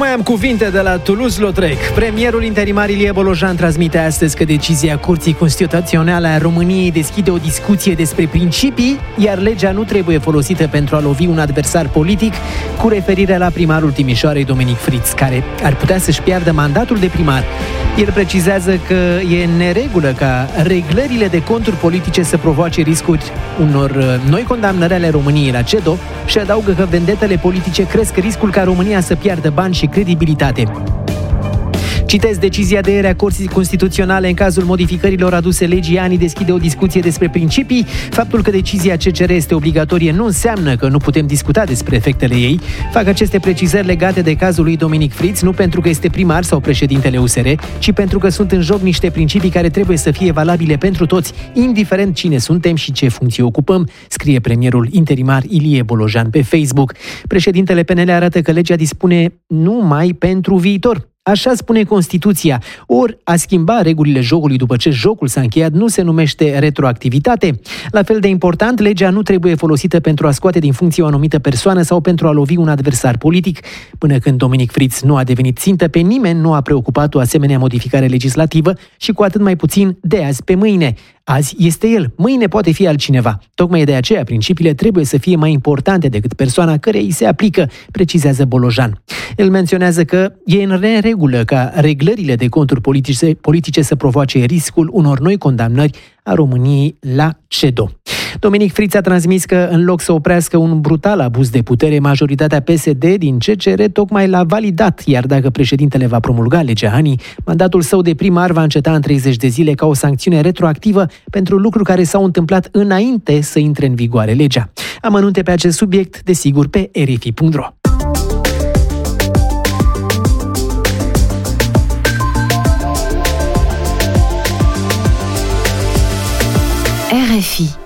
mai am cuvinte de la Toulouse-Lautrec. Premierul interimar Ilie Bolojan transmite astăzi că decizia Curții Constituționale a României deschide o discuție despre principii, iar legea nu trebuie folosită pentru a lovi un adversar politic, cu referire la primarul Timișoarei, Dominic Friț, care ar putea să-și piardă mandatul de primar. El precizează că e în neregulă ca reglările de conturi politice să provoace riscuri unor noi condamnări ale României la CEDO și adaugă că vendetele politice cresc riscul ca România să piardă bani și credibilitate. Citez, decizia de ieri a Curții Constituționale în cazul modificărilor aduse legii ANI deschide o discuție despre principii. Faptul că decizia CCR este obligatorie nu înseamnă că nu putem discuta despre efectele ei. Fac aceste precizări legate de cazul lui Dominic Friț, nu pentru că este primar sau președintele USR, ci pentru că sunt în joc niște principii care trebuie să fie valabile pentru toți, indiferent cine suntem și ce funcție ocupăm, scrie premierul interimar Ilie Bolojan pe Facebook. Președintele PNL arată că legea dispune numai pentru viitor. Așa spune Constituția. Ori a schimba regulile jocului după ce jocul s-a încheiat nu se numește retroactivitate. La fel de important, legea nu trebuie folosită pentru a scoate din funcție o anumită persoană sau pentru a lovi un adversar politic. Până când Dominic Friț nu a devenit țintă, pe nimeni nu a preocupat o asemenea modificare legislativă și cu atât mai puțin de azi pe mâine. Azi este el, mâine poate fi altcineva. Tocmai de aceea principiile trebuie să fie mai importante decât persoana căreia îi se aplică, precizează Bolojan. El menționează că e în neregulă ca reglările de conturi politice să provoace riscul unor noi condamnări a României la CEDO. Dominic Friț a transmis că în loc să oprească un brutal abuz de putere, majoritatea PSD din CCR tocmai l-a validat, iar dacă președintele va promulga legea ANI, mandatul său de primar va înceta în 30 de zile ca o sancțiune retroactivă pentru lucruri care s-au întâmplat înainte să intre în vigoare legea. Amănunte pe acest subiect, desigur, pe rfi.ro. RFI